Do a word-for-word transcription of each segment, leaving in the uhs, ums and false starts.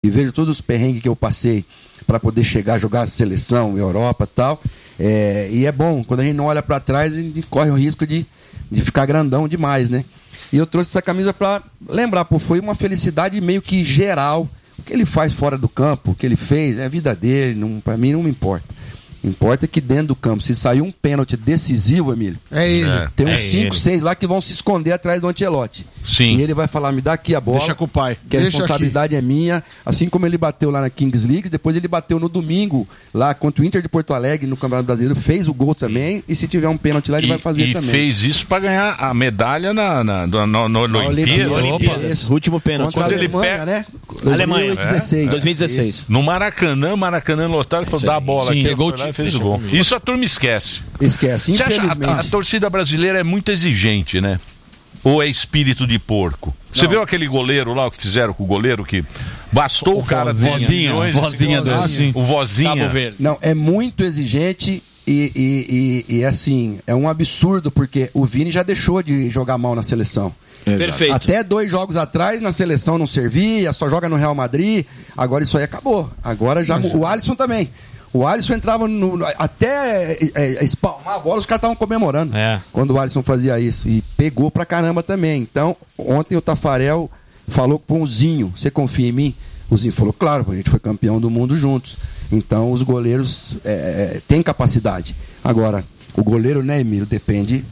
e vejo todos os perrengues que eu passei para poder chegar a jogar seleção, Europa e tal. É, e é bom, quando a gente não olha para trás, a gente corre o risco de, de ficar grandão demais, né? E eu trouxe essa camisa para lembrar, pô, foi uma felicidade meio que geral. O que ele faz fora do campo, o que ele fez, é a vida dele, não, para mim não me importa. Importa que dentro do campo, se sair um pênalti decisivo, Emílio, é ele. É, tem uns é cinco, seis lá que vão se esconder atrás do Ancelotti. Sim. E ele vai falar, me dá aqui a bola. Deixa com o pai. Que a Deixa responsabilidade aqui. É minha. Assim como ele bateu lá na Kings League, depois ele bateu no domingo, lá contra o Inter de Porto Alegre, no Campeonato Brasileiro, fez o gol Sim. também, e se tiver um pênalti lá, ele e, vai fazer e também. E fez isso para ganhar a medalha na, na, na, na, na, na Olimpíadas. Último pênalti. Contra a Alemanha, pe... né? Alemanha. dois mil e dezesseis. É. dois mil e dezesseis. Isso. No Maracanã, Maracanã lotado, ele falou, dá a bola Sim, aqui, pegou e fez o gol. Isso a turma esquece. Esquece, Você infelizmente. acha a, a torcida brasileira é muito exigente, né? Ou é espírito de porco? Você viu aquele goleiro lá, o que fizeram com o goleiro, que bastou o, o cara... Vozinha, milhões, vozinha do... Ah, sim. O vozinha. Não, é muito exigente e, e, e, e assim, é um absurdo, porque o Vini já deixou de jogar mal na seleção. Perfeito. Até dois jogos atrás, na seleção não servia, só joga no Real Madrid, agora isso aí acabou. Agora já... O Alisson também. O Alisson entrava no, até é, é, espalmar a bola, os caras estavam comemorando é. quando o Alisson fazia isso. E pegou pra caramba também. Então, ontem o Tafarel falou com o Zinho, você confia em mim? O Zinho falou, claro, a gente foi campeão do mundo juntos. Então, os goleiros é, têm capacidade. Agora, o goleiro, né, Emílio, depende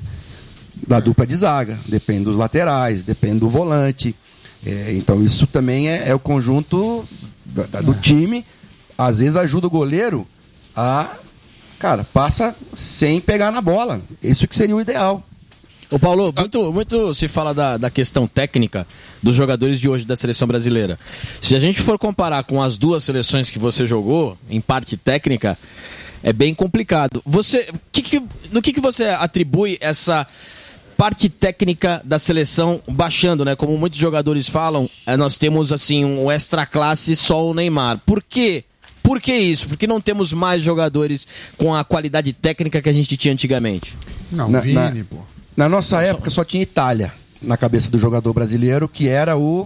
da dupla de zaga, depende dos laterais, depende do volante. É, então, isso também é, é o conjunto do, do time. Às vezes ajuda o goleiro a, cara, passa sem pegar na bola. Isso que seria o ideal. Ô Paulo, muito, muito se fala da, da questão técnica dos jogadores de hoje da seleção brasileira. Se a gente for comparar com as duas seleções que você jogou, em parte técnica, é bem complicado. Você, que que, no que, que você atribui essa parte técnica da seleção baixando, né? Como muitos jogadores falam, nós temos assim um extra classe só o Neymar. Por quê? Por que isso? Porque não temos mais jogadores com a qualidade técnica que a gente tinha antigamente. Não, na, Vini, na, pô. Na nossa época só tinha Itália na cabeça do jogador brasileiro, que era o,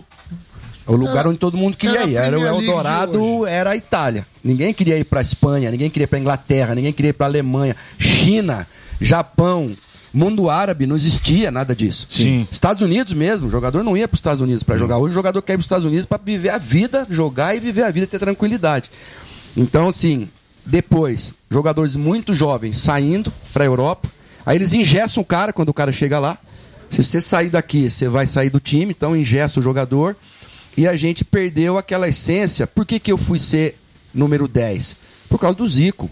o lugar era, onde todo mundo queria era ir. Era o Eldorado, era a Itália. Ninguém queria ir para a Espanha, ninguém queria ir para a Inglaterra, ninguém queria ir para a Alemanha, China, Japão, mundo árabe, não existia nada disso. Sim. Estados Unidos mesmo, o jogador não ia para os Estados Unidos para jogar. Hoje o jogador quer ir para os Estados Unidos para viver a vida, jogar e viver a vida, ter tranquilidade. Então, assim, depois, jogadores muito jovens saindo para a Europa, aí eles engessam o cara quando o cara chega lá. Se você sair daqui, você vai sair do time, então engessa o jogador. E a gente perdeu aquela essência. Por que, que eu fui ser número dez? Por causa do Zico.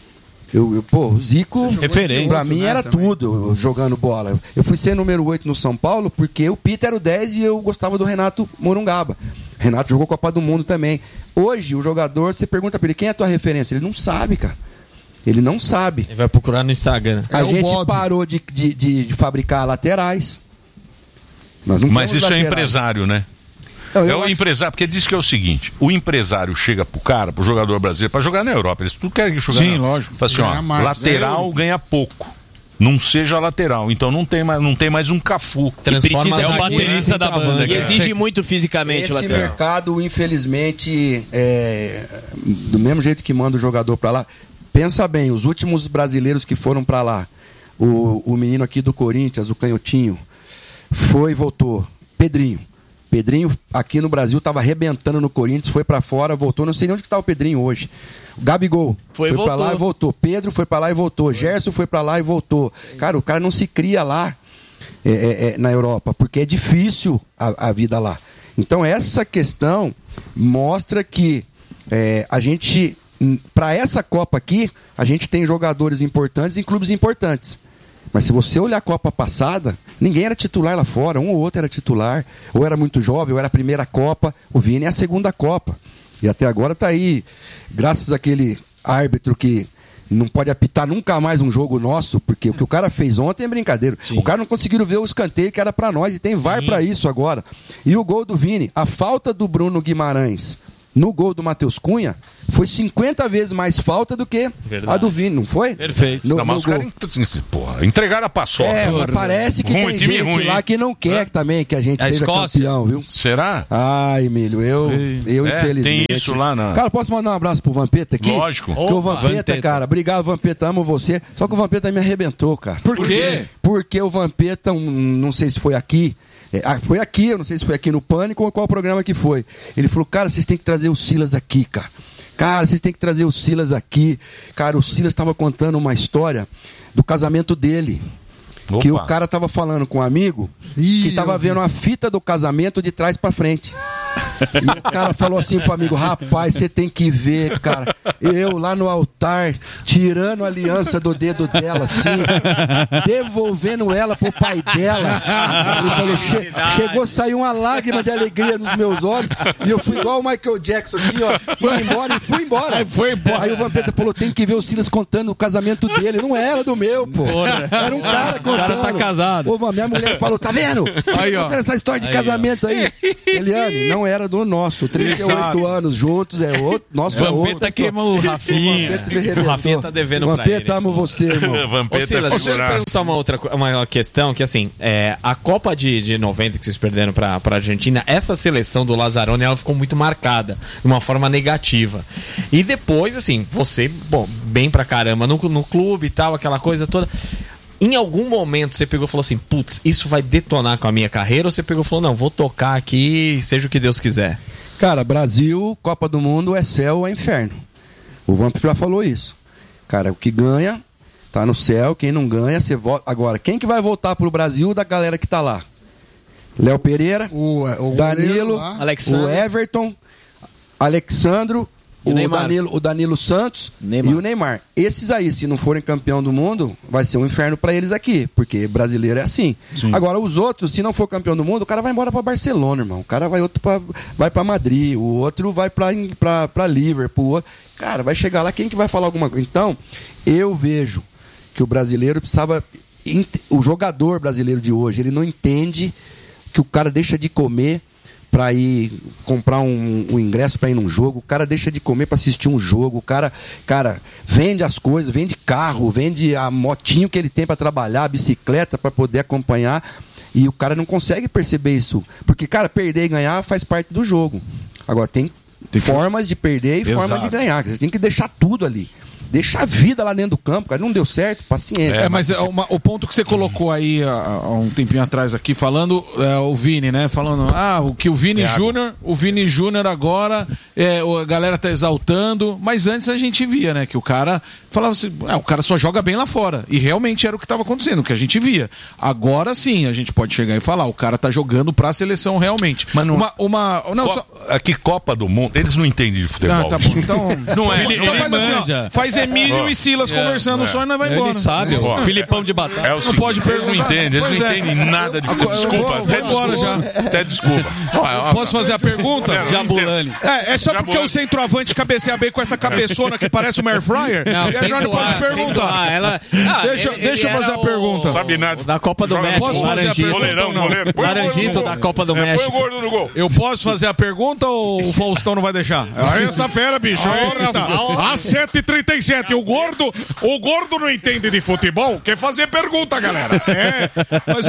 Eu, eu, pô, o Zico, referência, pra mim, né, era também. Tudo jogando bola. Eu fui ser número oito no São Paulo porque o Peter era o dez e eu gostava do Renato Morungaba. Renato jogou Copa do Mundo também. Hoje, o jogador, você pergunta pra ele, quem é a tua referência? Ele não sabe, cara. Ele não sabe. Ele vai procurar no Instagram. A é gente Bob. parou de, de, de, de fabricar laterais. Nós não Mas isso laterais. é empresário, né? Então, é o acho... empresário, porque diz que é o seguinte: o empresário chega pro cara, pro jogador brasileiro, pra jogar na Europa. Eles tudo querem jogar. Sim, na... lógico. Fala assim, ó, mais. lateral é. ganha pouco. Não seja lateral. Então não tem mais, não tem mais um Cafu. Transforma é o baterista da banda. E exige muito fisicamente Esse o lateral. mercado, infelizmente, é... do mesmo jeito que manda o jogador pra lá. Pensa bem, os últimos brasileiros que foram pra lá, o, o menino aqui do Corinthians, o Canhotinho, foi e voltou. Pedrinho. Pedrinho aqui no Brasil estava arrebentando no Corinthians, foi pra fora, voltou. Não sei nem onde que tá o Pedrinho hoje. O Gabigol foi, foi para lá e voltou. Pedro foi para lá e voltou. Gerson foi para lá e voltou. Cara, o cara não se cria lá é, é, é, na Europa, porque é difícil a, a vida lá. Então essa questão mostra que é, a gente, para essa Copa aqui, a gente tem jogadores importantes em clubes importantes. Mas se você olhar a Copa passada, ninguém era titular lá fora, um ou outro era titular, ou era muito jovem, ou era a primeira Copa. O Vini é a segunda Copa. E até agora está aí, graças àquele árbitro que não pode apitar nunca mais um jogo nosso, porque o que o cara fez ontem é brincadeira. Sim. O cara não conseguiu ver o escanteio que era para nós, e tem V A R para isso agora. E o gol do Vini, a falta do Bruno Guimarães no gol do Matheus Cunha, foi cinquenta vezes mais falta do que Verdade. a do Vini, não foi? Perfeito. No, Não, mas no os gol. caras porra, entregaram a paçoca. É, mas parece que Ruim, tem time gente ruim, lá hein? que não quer É. também que a gente A seja Escócia. campeão, viu? Será? Ai, Emílio, eu, eu É, infelizmente... tem isso lá na- Cara, posso mandar um abraço pro Vampeta aqui? Lógico. Porque o Opa, Vampeta, Vampeta. cara, obrigado, Vampeta, amo você. Só que o Vampeta me arrebentou, cara. Por quê? Porque o Vampeta, um, não sei se foi aqui, é, ah, foi aqui, eu não sei se foi aqui no Pânico ou qual programa que foi. Ele falou, cara, vocês têm que trazer o Silas aqui, cara. Cara, vocês têm que trazer o Silas aqui. Cara, o Silas estava contando uma história do casamento dele. Opa. Que o cara tava falando com um amigo que tava vendo a fita do casamento de trás pra frente. E o cara falou assim pro amigo, rapaz, você tem que ver, cara, eu lá no altar, tirando a aliança do dedo dela, assim, devolvendo ela pro pai dela. Ele falou, che chegou a sair uma lágrima de alegria nos meus olhos, e eu fui igual o Michael Jackson, assim, ó, fui embora e fui embora. Aí, foi embora. Aí o Vampeta falou, tem que ver o Silas contando o casamento dele, não era do meu, pô. Era um cara contando. O cara tá casado. Ô, minha mulher falou, tá vendo? Aí, ó. Contando essa história de Aí, casamento aí. Eliane, não era do nosso. trinta e oito Exato. anos juntos, é outro. Nosso é outro. Vampeta queimou o Rafinha. Vampeta me O arrebentou. Rafinha tá devendo pra ele. Vampeta, amo você, irmão. Ô, Vampeta Silas, é deixa eu figuraça. perguntar uma outra co- uma questão, que assim, é, a Copa de, de noventa que vocês perderam pra, pra Argentina, essa seleção do Lazzaroni, ela ficou muito marcada, de uma forma negativa. E depois, assim, você, bom, bem pra caramba no, no clube e tal, aquela coisa toda. Em algum momento você pegou e falou assim, putz, isso vai detonar com a minha carreira? Ou você pegou e falou, não, vou tocar aqui, seja o que Deus quiser? Cara, Brasil, Copa do Mundo é céu ou é inferno. O Vamp já falou isso. Cara, o que ganha tá no céu, quem não ganha, você volta. Agora, quem que vai voltar pro Brasil da galera que tá lá? Léo Pereira, O, o Danilo, goleiro lá. Alexandre. o Everton, Alexandro, E o o Neymar. Danilo, o Danilo Santos Neymar. e o Neymar. Esses aí, se não forem campeão do mundo, vai ser um inferno pra eles aqui, porque brasileiro é assim. Agora, os outros, se não for campeão do mundo, o cara vai embora pra Barcelona, irmão. O cara vai outro pra, vai pra Madrid, o outro vai pra, pra, pra Liverpool. Cara, vai chegar lá, quem que vai falar alguma coisa? Então, eu vejo que o brasileiro precisava... O jogador brasileiro de hoje, ele não entende que o cara deixa de comer para ir comprar um, um ingresso para ir num jogo, o cara deixa de comer para assistir um jogo, o cara, cara vende as coisas, vende carro, vende a motinho que ele tem para trabalhar, a bicicleta para poder acompanhar, e o cara não consegue perceber isso, porque, cara, perder e ganhar faz parte do jogo. Agora, tem, Tem que- formas de perder e Exato. formas de ganhar, você tem que deixar tudo ali. Deixa a vida lá dentro do campo, cara. Não deu certo, paciência. É, mas é uma- o ponto que você colocou aí há, há um tempinho atrás aqui, falando, é, o Vini, né? Falando, ah, o que o Vini Júnior, o Vini Júnior agora, é, o- a galera tá exaltando, mas antes a gente via, né? Que o cara falava assim, ah, o cara só joga bem lá fora. E realmente era o que estava acontecendo, o que a gente via. Agora sim, a gente pode chegar e falar, o cara tá jogando pra seleção realmente. Mas não- Uma, uma, não, Co- só... Aqui, Copa do Mundo, eles não entendem de futebol. Ah, tá bom. Então, Não é. então não é. faz assim, ó, manja. faz Emílio Ó. e Silas conversando é. só e nós vai embora. Ele sabe, ó. Ó. Filipão de batata. É o seguinte, pode eles não perguntar. entendem, eles Pois não é. entendem nada de futebol. Eu vou- Desculpa, vou até embora desculpa. já. Até desculpa. Ó, ó, Posso fazer a pergunta? Não, Jabulani. É, é só Já porque vou- o centroavante cabeceia bem com essa cabeçona que parece uma air fryer? Não, e aí sem nós não zoar, pode sem perguntar. zoar. Ela... Ah, Deixa- ele- deixa eu ele fazer era a pergunta. o- Sabe nada. o Da Copa do Joga- México, Posso fazer a Laranjito. pergunta? Goleirão, Não. goleiro. Põe o gordo Laranjito no da gol. Copa do É, México. Põe o gordo no gol. Eu posso fazer a pergunta ou o Faustão não vai deixar? Aí essa fera, bicho. Aí tá. Às sete e trinta e sete, o gordo, o gordo não entende de futebol, quer fazer pergunta, galera. É. Mas,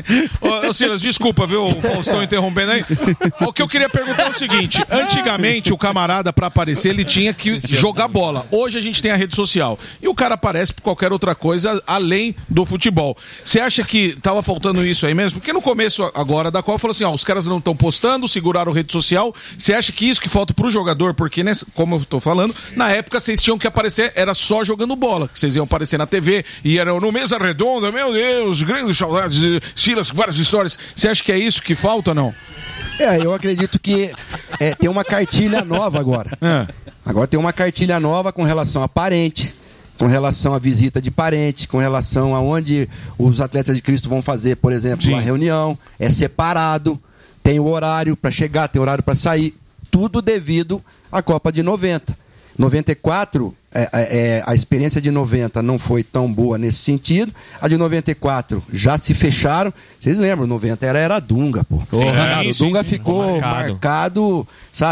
ô, ô, Silas, desculpa, viu, o Faustão interrompendo aí. O que eu queria perguntar é o seguinte: antigamente o camarada, pra aparecer, ele tinha que jogar bola. Hoje a gente tem a rede social. E o cara aparece por qualquer outra coisa além do futebol. Você acha que tava faltando isso aí mesmo? Porque no começo agora da Copa falou assim: ó, os caras não estão postando, seguraram rede social. Você acha que isso que falta pro jogador? Porque, nessa, como eu tô falando, na época vocês tinham que aparecer, era só jogando bola. Que vocês iam aparecer na T V e era no Mesa Redonda, meu Deus, grandes saudades de Silas, várias histórias. Você acha que é isso que falta ou não? É, eu acredito que é, tem uma cartilha nova agora. É. Agora tem uma cartilha nova com relação a parentes, com relação à visita de parentes, com relação a onde os atletas de Cristo vão fazer, por exemplo, Sim. uma reunião. É separado, tem o horário para chegar, tem horário para sair. Tudo devido à Copa de noventa. noventa e quatro, é, é, é, a experiência de noventa não foi tão boa nesse sentido. A de noventa e quatro já se fecharam. Vocês lembram, noventa era, era Dunga, pô. Sim, Cara, sim, o Dunga sim. ficou Marcado. marcado, sabe?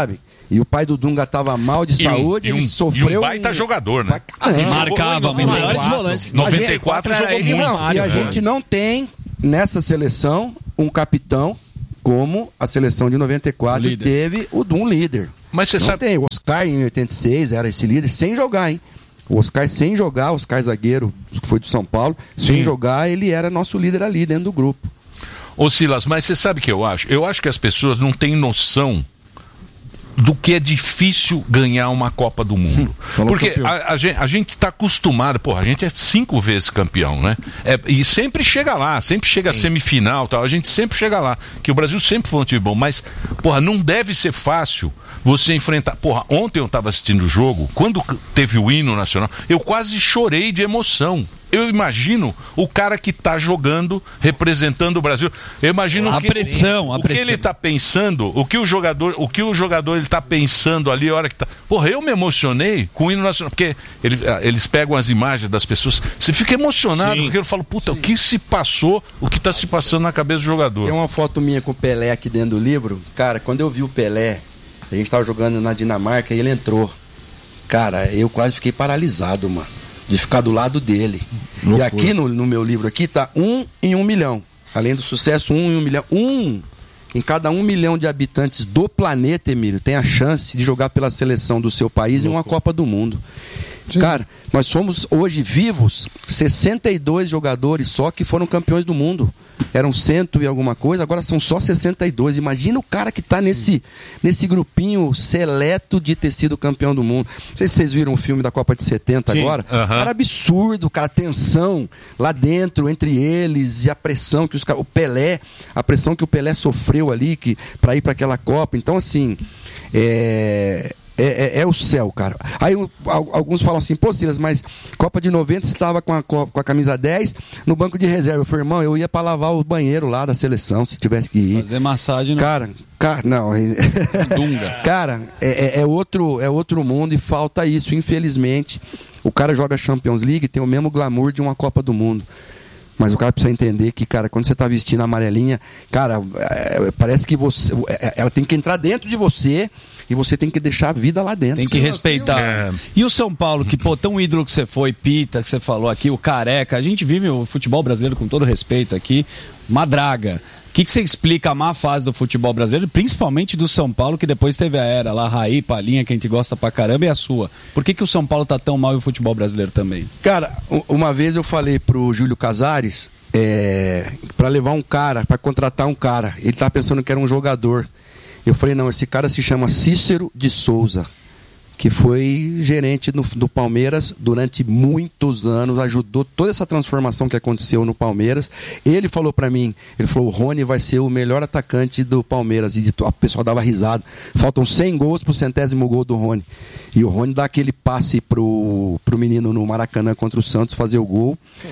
E o pai do Dunga tava mal de E um- saúde, e um- ele sofreu. e um baita jogador, né? Ah, é. Marcava, Jogou em melhores noventa e quatro. volantes. noventa e quatro era jogou ele e muito. Romário. E a gente não tem nessa seleção um capitão como a seleção de noventa e quatro O líder. teve o Dum líder. Mas você Não sabe... tem. O Oscar em oitenta e seis era esse líder sem jogar, hein? O Oscar sem jogar, o Oscar zagueiro, que foi do São Paulo, sem jogar, ele era nosso líder ali dentro do grupo. Ô Silas, mas você sabe o que eu acho? Eu acho que as pessoas não têm noção do que é difícil ganhar uma Copa do Mundo. Porque a, a gente, a gente tá acostumado, porra, a gente é cinco vezes campeão, né? É, e sempre chega lá, sempre chega Sim. a semifinal, tal, a gente sempre chega lá. Que o Brasil sempre foi um time bom, mas, porra, não deve ser fácil você enfrentar. Porra, ontem eu tava assistindo o jogo, quando teve o hino nacional, eu quase chorei de emoção. Eu imagino o cara que tá jogando, representando o Brasil. Eu imagino A que, pressão, o, a o que pressão. ele tá pensando, o que o jogador, o que o jogador ele tá pensando ali a hora que tá. Porra, eu me emocionei com o hino nacional, porque ele, eles pegam as imagens das pessoas, você fica emocionado, Sim. porque eu falo, puta, o que se passou, o que tá se passando na cabeça do jogador. Tem uma foto minha com o Pelé aqui dentro do livro. Cara, quando eu vi o Pelé, a gente tava jogando na Dinamarca e ele entrou. Cara, eu quase fiquei paralisado, mano, de ficar do lado dele. Loucura. E aqui no, no meu livro aqui tá um em um milhão. Além do sucesso, um em um milhão. Um em cada um milhão de habitantes do planeta, Emílio, tem a chance de jogar pela seleção do seu país em uma Copa do Mundo. Cara, nós somos hoje vivos sessenta e dois jogadores só que foram campeões do mundo. Eram cento e alguma coisa, agora são só sessenta e dois. Imagina o cara que tá nesse, nesse grupinho seleto de ter sido campeão do mundo. Não sei se vocês viram o filme da Copa de setenta Sim. agora. Aham. Era absurdo, cara, a tensão lá dentro entre eles e a pressão que os caras. O Pelé, a pressão que o Pelé sofreu ali que, pra ir pra aquela Copa. Então, assim, é. É, é, é o céu, cara. Aí o- al- alguns falam assim, pô, Silas, mas Copa de noventa você estava com a, co- com a camisa dez no banco de reserva. Eu falei, irmão, eu ia pra lavar o banheiro lá da seleção, se tivesse que ir. Fazer massagem no Cara, cara, não. Dunga. Cara, é, é- é outro, é outro mundo e falta isso, infelizmente. O cara joga Champions League e tem o mesmo glamour de uma Copa do Mundo. Mas o cara precisa entender que, cara, quando você tá vestindo a amarelinha, cara, é, parece que você. é, ela tem que entrar dentro de você e você tem que deixar a vida lá dentro. Tem que respeitar. É. E o São Paulo, que, pô, tão ídolo que você foi, Pita, que você falou aqui, o Careca. A gente vive o futebol brasileiro com todo respeito aqui, uma draga. O que, que você explica a má fase do futebol brasileiro, principalmente do São Paulo, que depois teve a era lá, Raí, Palinha, que a gente gosta pra caramba, e a sua? Por que, que o São Paulo tá tão mal e o futebol brasileiro também? Cara, u- uma vez eu falei pro Júlio Casares é, para levar um cara, para contratar um cara. Ele tava pensando que era um jogador. Eu falei, não, esse cara se chama Cícero de Souza, que foi gerente do, do Palmeiras durante muitos anos, ajudou toda essa transformação que aconteceu no Palmeiras. Ele falou pra mim, ele falou, o Rony vai ser o melhor atacante do Palmeiras. E o pessoal dava risada. Faltam cem gols pro centésimo gol do Rony. E o Rony dá aquele passe pro, pro menino no Maracanã contra o Santos fazer o gol.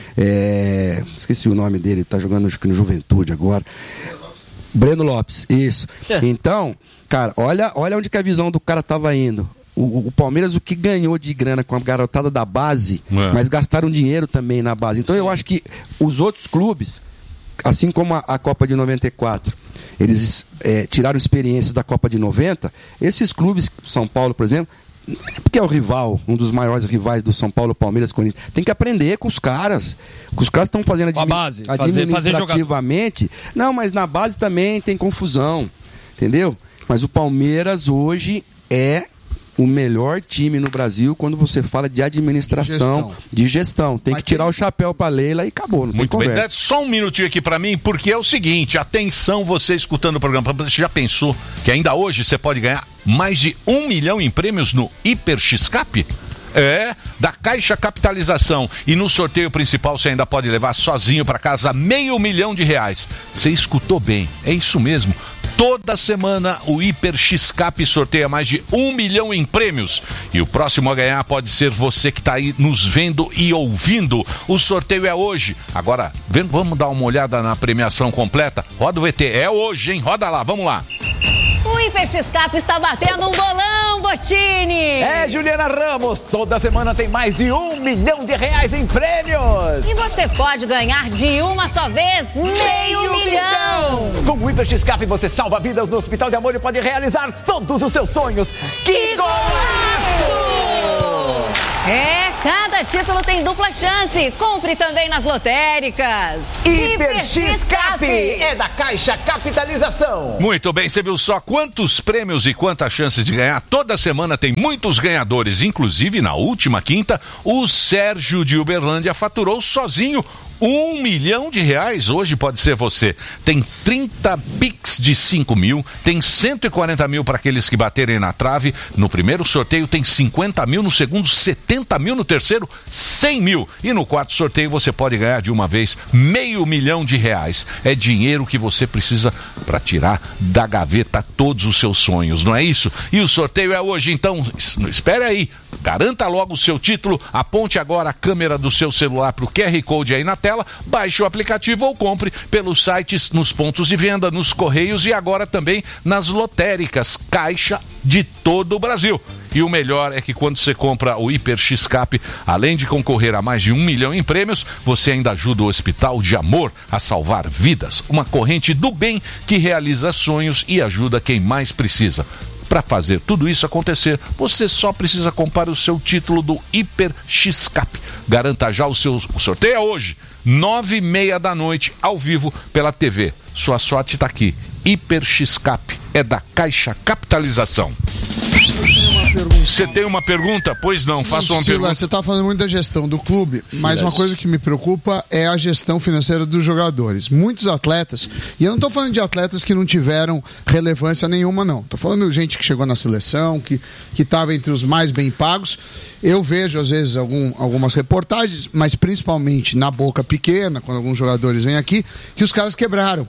É, esqueci o nome dele, tá jogando acho que no Juventude agora. Breno Lopes, isso. Então, cara, olha, olha onde que a visão do cara tava indo. O, o Palmeiras, o que ganhou de grana com a garotada da base, É. mas gastaram dinheiro também na base. Então eu acho que os outros clubes, assim como a, a Copa de noventa e quatro, eles é, tiraram experiências da Copa de noventa, esses clubes, São Paulo, por exemplo, não é porque é o rival, um dos maiores rivais do São Paulo, Palmeiras, Corinthians. Tem que aprender com os caras. O que os caras estão fazendo Com a admi- base, fazer- fazer administrativamente. Não, mas na base também tem confusão. Entendeu? Mas o Palmeiras hoje é o melhor time no Brasil quando você fala de administração, Gestão. de gestão. Tem Mas que tirar tem- o chapéu pra Leila e acabou, não tem Muito bem, conversa. dá só um minutinho aqui pra mim, porque é o seguinte, atenção você escutando o programa, você já pensou que ainda hoje você pode ganhar mais de um milhão em prêmios no Hiper X-Cap? É, da Caixa Capitalização. E no sorteio principal você ainda pode levar sozinho pra casa meio milhão de reais. Você escutou bem, é isso mesmo. Toda semana o Hiper X-Cap sorteia mais de um milhão em prêmios. E o próximo a ganhar pode ser você que está aí nos vendo e ouvindo. O sorteio é hoje. Agora, vem- vamos dar uma olhada na premiação completa? Roda o V T. É hoje, hein? Roda lá, vamos lá. O Hiper X-Cap está batendo um bolão, Botini! É é Juliana Ramos. Toda semana tem mais de um milhão de reais em prêmios. E você pode ganhar de uma só vez meio, meio milhão. milhão. Com o Hiper X-Cap você salva vidas no Hospital de Amor e pode realizar todos os seus sonhos. Que, que golaço! É, cada título tem dupla chance. Compre também nas lotéricas. Hiper X-Cap é da Caixa Capitalização. Muito bem, você viu só quantos prêmios e quantas chances de ganhar? Toda semana tem muitos ganhadores. Inclusive, na última quinta, o Sérgio de Uberlândia faturou sozinho Um milhão de reais. Hoje pode ser você. Tem trinta Pix de cinco mil, tem cento e quarenta mil para aqueles que baterem na trave. No primeiro sorteio tem cinquenta mil, no segundo setenta mil, no terceiro cem mil. E no quarto sorteio você pode ganhar de uma vez meio milhão de reais. É dinheiro que você precisa para tirar da gaveta todos os seus sonhos, não é isso? E o sorteio é hoje, então espere aí. Garanta logo o seu título, aponte agora a câmera do seu celular para o Q R Code aí na tela, baixe o aplicativo ou compre pelos sites, nos pontos de venda, nos correios e agora também nas lotéricas Caixa de todo o Brasil. E o melhor é que quando você compra o Hiper X-Cap, além de concorrer a mais de um milhão em prêmios, você ainda ajuda o Hospital de Amor a salvar vidas. Uma corrente do bem que realiza sonhos e ajuda quem mais precisa. Para fazer tudo isso acontecer, você só precisa comprar o seu título do Hiper X-Cap. Garanta já o seu o sorteio é hoje, nove e meia da noite, ao vivo pela T V. Sua sorte está aqui. Hiper X-Cap é da Caixa Capitalização. Você tem uma pergunta? Pois não, faça uma Sila, pergunta. você está falando muito da gestão do clube, mas uma coisa que me preocupa é a gestão financeira dos jogadores. Muitos atletas, e eu não estou falando de atletas que não tiveram relevância nenhuma, não. Estou falando de gente que chegou na seleção, que estava entre os mais bem pagos. Eu vejo, às vezes, algum, algumas reportagens, mas principalmente na boca pequena, quando alguns jogadores vêm aqui, que os caras quebraram.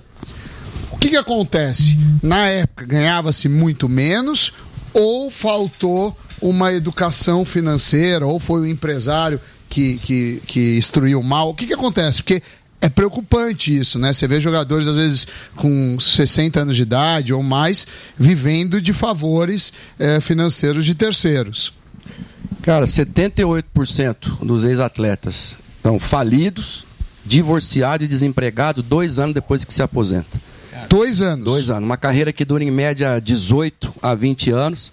O que, que acontece? Na época ganhava-se muito menos, ou faltou uma educação financeira, ou foi o empresário que, que, que instruiu mal. O que, que acontece? Porque é preocupante isso, né? Você vê jogadores, às vezes, com sessenta anos de idade ou mais, vivendo de favores eh, financeiros de terceiros. Cara, setenta e oito por cento dos ex-atletas estão falidos, divorciados e desempregados dois anos depois que se aposenta. Dois anos? Dois anos. Uma carreira que dura em média dezoito a vinte anos.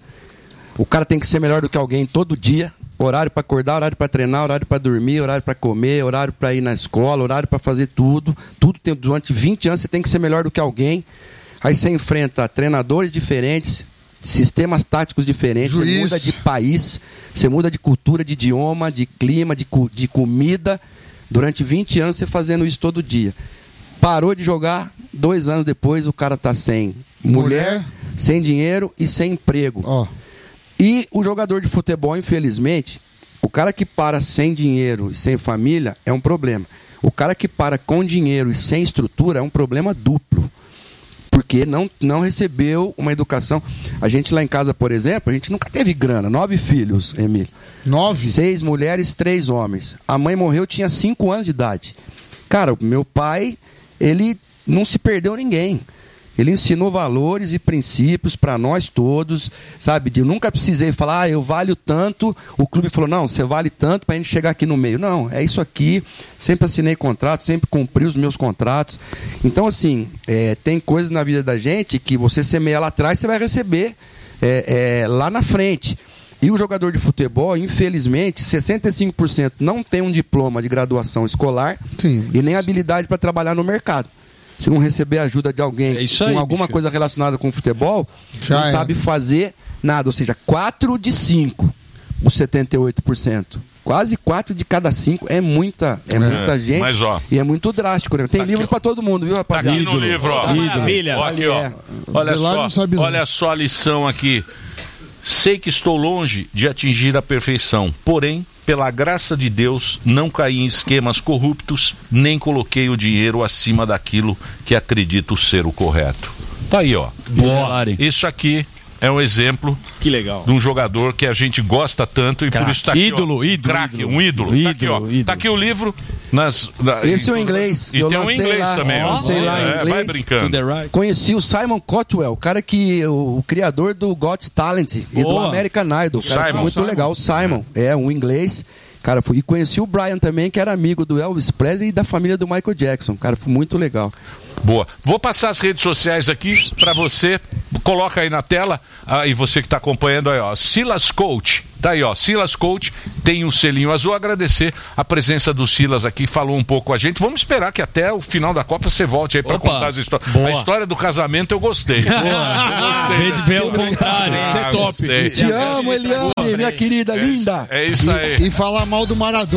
O cara tem que ser melhor do que alguém todo dia. Horário para acordar, horário para treinar, horário para dormir, horário para comer, horário para ir na escola, horário para fazer tudo. Tudo tem, durante vinte anos você tem que ser melhor do que alguém. Aí você enfrenta treinadores diferentes, sistemas táticos diferentes, Juiz. Você muda de país, você muda de cultura, de idioma, de clima, de, de comida. Durante vinte anos você fazendo isso todo dia. Parou de jogar, dois anos depois o cara tá sem mulher, mulher sem dinheiro e sem emprego. Oh. E o jogador de futebol, infelizmente, o cara que para sem dinheiro e sem família é um problema. O cara que para com dinheiro e sem estrutura é um problema duplo. Porque não, não recebeu uma educação. A gente lá em casa, por exemplo, a gente nunca teve grana. Nove filhos, Emílio. Nove? Seis mulheres, três homens. A mãe morreu, tinha cinco anos de idade. Cara, o meu pai, ele não se perdeu ninguém. Ele ensinou valores e princípios para nós todos, sabe? Eu nunca precisei falar, ah, eu valho tanto. O clube falou, não, você vale tanto para a gente chegar aqui no meio. Não, é isso aqui. Sempre assinei contrato, sempre cumpri os meus contratos. Então, assim, é, tem coisas na vida da gente que você semeia lá atrás, você vai receber é, é, lá na frente. E o jogador de futebol, infelizmente, sessenta e cinco por cento não tem um diploma de graduação escolar. Sim. E nem habilidade para trabalhar no mercado. Se não receber ajuda de alguém é com aí, alguma bicho. coisa relacionada com futebol, Já não é. sabe fazer nada. Ou seja, quatro de cinco, os setenta e oito por cento. Quase quatro de cada cinco é muita, é, é muita gente. Mas, ó, e é muito drástico, né? Tem tá livro aqui, para todo mundo, viu, Tá rapaziada? aqui no livro, ó. Maravilha. Ó, aqui, ó. É. Olha De lá só, não sabe não. olha só a lição aqui. Sei que estou longe de atingir a perfeição, porém, pela graça de Deus, não caí em esquemas corruptos, nem coloquei o dinheiro acima daquilo que acredito ser o correto. Tá aí, ó. Boa. Isso aqui é um exemplo Que legal. de um jogador que a gente gosta tanto e Craque. por isso tá aqui, Ídolo, ó, ídolo, craque, ídolo. um ídolo. Tá aqui, ó. Ídolo, ídolo. Tá aqui o livro nas, na, Esse é o inglês. E eu tem um lancei inglês lá, também. eu ó. lancei lá em É, inglês. vai brincando. Right. Conheci o Simon Cotwell, o cara que o, o criador do Got Talent e do Boa. American Idol. O Cara, foi Simon. muito Simon. legal. O Simon, é um inglês. Cara, fui, e conheci o Brian também, que era amigo do Elvis Presley e da família do Michael Jackson. Cara, foi muito legal. Boa. Vou passar as redes sociais aqui pra você. Coloca aí na tela. Ah, e você que tá acompanhando aí, ó. Silas Coach. Tá aí, ó. Silas Coach tem um selinho azul. Agradecer a presença do Silas aqui. Falou um pouco com a gente. Vamos esperar que até o final da Copa você volte aí pra Opa. contar as histórias. Boa. A história do casamento eu gostei. Vê de ver o contrário. Ah, Isso é top. gostei. Te amo, Eliane, minha querida, linda. É isso aí. E falar mal do Maradona.